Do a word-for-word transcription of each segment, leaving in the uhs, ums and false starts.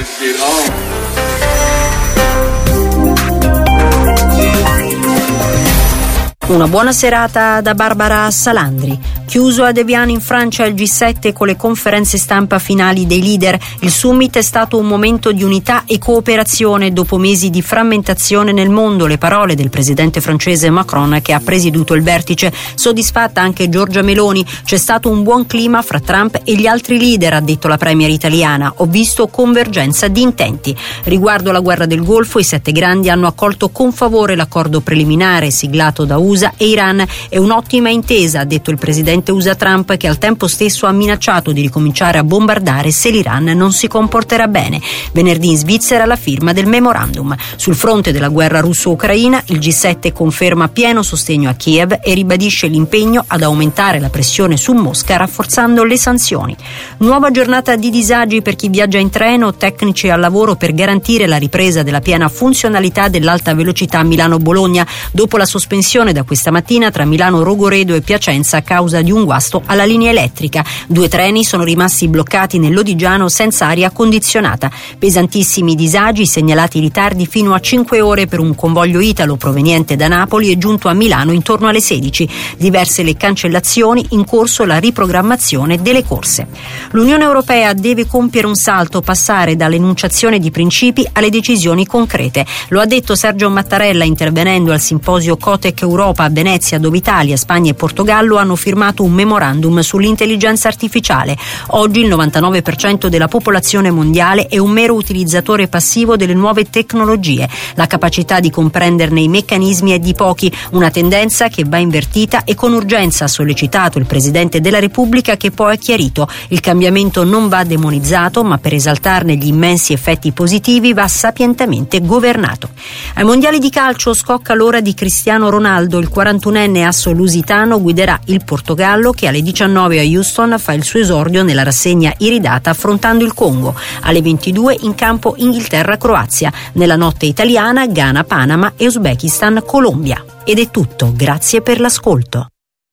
Una buona serata da Barbara Salandri. Chiuso ad Evian in Francia il G sette con le conferenze stampa finali dei leader, il summit è stato un momento di unità e cooperazione dopo mesi di frammentazione nel mondo, le parole del presidente francese Macron che ha presieduto il vertice. Soddisfatta anche Giorgia Meloni, c'è stato un buon clima fra Trump e gli altri leader, ha detto la premier italiana. Ho visto convergenza di intenti. Riguardo la guerra del Golfo, i sette grandi hanno accolto con favore l'accordo preliminare siglato da U S A e Iran. È un'ottima intesa, ha detto il presidente U S A Trump, che al tempo stesso ha minacciato di ricominciare a bombardare se l'Iran non si comporterà bene. Venerdì in Svizzera la firma del memorandum. Sul fronte della guerra russo-ucraina, il G sette conferma pieno sostegno a Kiev e ribadisce l'impegno ad aumentare la pressione su Mosca rafforzando le sanzioni. Nuova giornata di disagi per chi viaggia in treno, tecnici al lavoro per garantire la ripresa della piena funzionalità dell'alta velocità Milano-Bologna dopo la sospensione da questa mattina tra Milano Rogoredo e Piacenza a causa di un guasto alla linea elettrica. Due treni sono rimasti bloccati nell'Odigiano senza aria condizionata. Pesantissimi disagi, segnalati ritardi fino a cinque ore per un convoglio italo proveniente da Napoli e giunto a Milano intorno alle sedici. Diverse le cancellazioni, in corso la riprogrammazione delle corse. L'Unione Europea deve compiere un salto, passare dall'enunciazione di principi alle decisioni concrete. Lo ha detto Sergio Mattarella intervenendo al simposio Cotec Europa a Venezia, dove Italia, Spagna e Portogallo hanno firmato un memorandum sull'intelligenza artificiale. Oggi il novantanove per cento della popolazione mondiale è un mero utilizzatore passivo delle nuove tecnologie. La capacità di comprenderne i meccanismi è di pochi, una tendenza che va invertita e con urgenza, ha sollecitato il Presidente della Repubblica, che poi ha chiarito: il cambiamento non va demonizzato, ma per esaltarne gli immensi effetti positivi va sapientemente governato. Ai mondiali di calcio scocca l'ora di Cristiano Ronaldo. Il quarantunenne asso lusitano guiderà il Portogallo, che alle diciannove a Houston fa il suo esordio nella rassegna iridata affrontando il Congo. Alle ventidue in campo Inghilterra-Croazia. Nella notte italiana Ghana-Panama e Uzbekistan-Colombia. Ed è tutto, grazie per l'ascolto.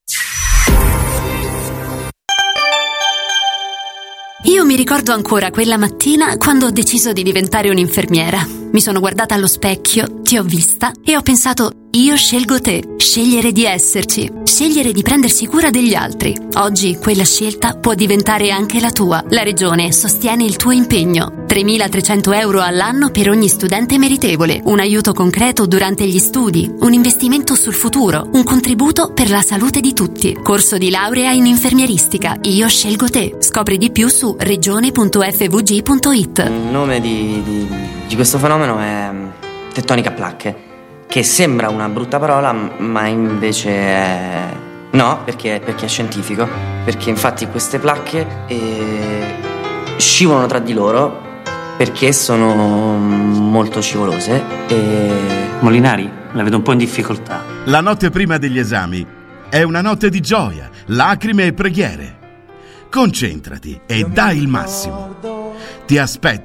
Io mi ricordo ancora quella mattina quando ho deciso di diventare un'infermiera. Mi sono guardata allo specchio, ti ho vista e ho pensato: io scelgo te, scegliere di esserci, scegliere di prendersi cura degli altri. Oggi quella scelta può diventare anche la tua. La Regione sostiene il tuo impegno. tremilatrecento euro all'anno per ogni studente meritevole, un aiuto concreto durante gli studi, un investimento sul futuro, un contributo per la salute di tutti. Corso di laurea in infermieristica. Io scelgo te. Scopri di più su regione punto f v g punto i t. Il nome di, di, di questo fenomeno è tettonica a placche, che sembra una brutta parola, ma invece è... no, perché, perché è scientifico, perché infatti queste placche eh, scivolano tra di loro perché sono molto scivolose e... Molinari, la vedo un po' in difficoltà. La notte prima degli esami è una notte di gioia, lacrime e preghiere. Concentrati e dai il massimo. Ti aspetto